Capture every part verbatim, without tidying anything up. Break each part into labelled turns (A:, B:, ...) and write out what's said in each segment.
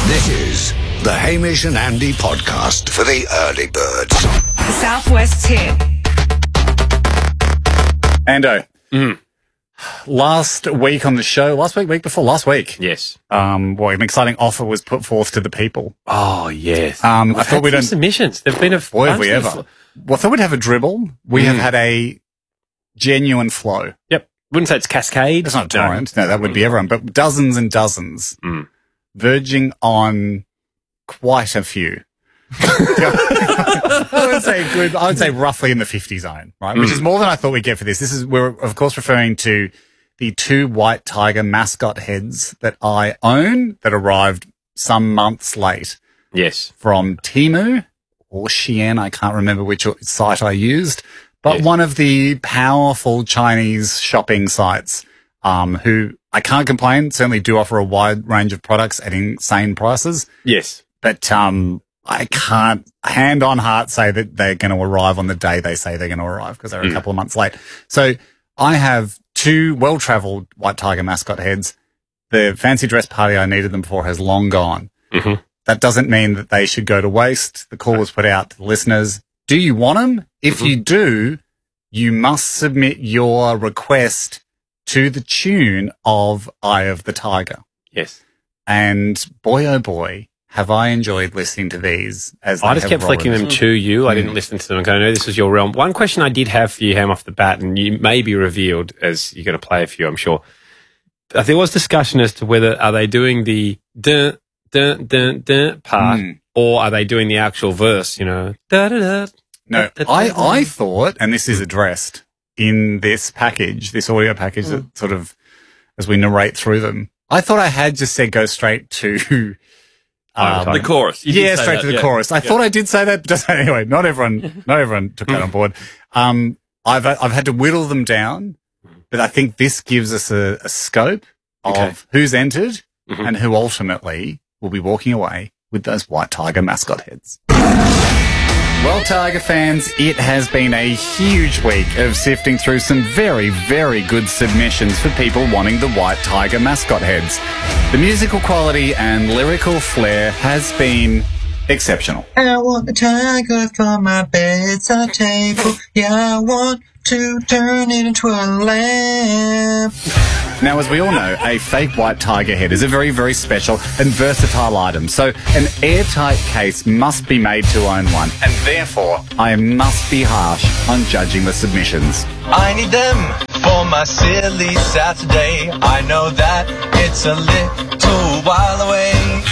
A: This is the Hamish and Andy podcast for the early birds.
B: The Southwest Tip.
C: Ando,
D: Mm.
C: last week on the show, last week, week before, last week,
D: Yes.
C: um, well, an exciting offer was put forth to the people.
D: Oh, yes.
C: Um, I
D: We've
C: thought
D: had
C: we'd
D: some
C: done,
D: submissions. There've been a
C: boy, have
D: bunch
C: we
D: of-
C: ever. Well, I thought we'd have a dribble. We
D: Mm.
C: have had a genuine flow.
D: Yep. Wouldn't say it's cascade.
C: It's not a
D: No.
C: torrent. No, that would be everyone, but dozens and dozens,
D: Mm.
C: verging on quite a few. I would say good. I would say roughly in the fifty zone, right? Which
D: Mm.
C: is more than I thought we'd get for this. This is, we're of course referring to the two white tiger mascot heads that I own that arrived some months late
D: Yes.
C: from Temu or Shein. I can't remember which site I used, but
D: Yes.
C: one of the powerful Chinese shopping sites, um, who I can't complain, certainly do offer a wide range of products at insane prices.
D: Yes.
C: But um, I can't, hand on heart, say that they're going to arrive on the day they say they're going to arrive because they're a
D: Mm.
C: couple of months late. So I have two well-travelled white tiger mascot heads. The fancy dress party I needed them for has long gone.
D: Mm-hmm.
C: That doesn't mean that they should go to waste. The call was put out to the listeners. Do you want them? If
D: Mm-hmm.
C: you do, you must submit your request to the tune of Eye of the Tiger.
D: Yes.
C: And boy, oh boy, have I enjoyed listening to these. As
D: I
C: they
D: just
C: have
D: kept flicking
C: rolled.
D: them to you. I
C: Mm.
D: didn't listen to them. I know this was your realm. One question I did have for you, Ham, off the bat, and you may be revealed as you're going to play a few, I'm sure. Uh, There was discussion as to whether are they doing the dun, dun, dun, dun part,
C: Mm.
D: or are they doing the actual verse, you know? Da, da, da,
C: No,
D: da, da,
C: I,
D: da.
C: I thought, and this is addressed in this package, this audio package that sort of, as we narrate through them, I thought I had just said go straight to, um,
D: The chorus. You did
C: yeah,
D: say
C: straight
D: that,
C: to the
D: yeah.
C: chorus. I thought I did say that, but just, anyway, not everyone, not everyone took that on board. Um, I've, I've had to whittle them down, but I think this gives us a, a scope of
D: Okay.
C: who's entered
D: Mhm.
C: and who ultimately will be walking away with those white tiger mascot heads. Well, Tiger fans, it has been a huge week of sifting through some very, very good submissions for people wanting the white tiger mascot heads. The musical quality and lyrical flair has been exceptional.
E: I want a tiger for my bedside table. Yeah, I want to turn it into a lamp.
C: Now, as we all know, a fake white tiger head is a very, very special and versatile item. So an airtight case must be made to own one. And therefore, I must be harsh on judging the submissions.
E: I need them for my silly Saturday. I know that it's a little while away.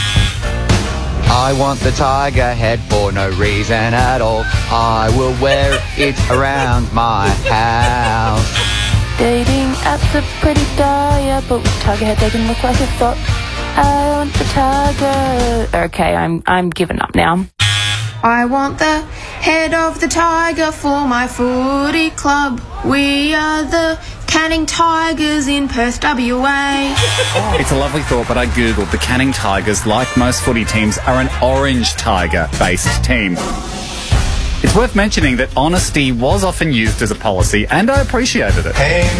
F: I want the tiger head for no reason at all. I will wear it around my house.
G: Dating apps are pretty dire, but with tiger head they can look like a thought. I want the tiger. Okay, I'm I'm giving up now.
H: I want the head of the tiger for my footy club. We are the Canning Tigers in Perth, W A.
C: It's a lovely thought, but I googled the Canning Tigers, like most footy teams, are an orange tiger-based team. It's worth mentioning that honesty was often used as a policy, and I appreciated it.
E: Hey,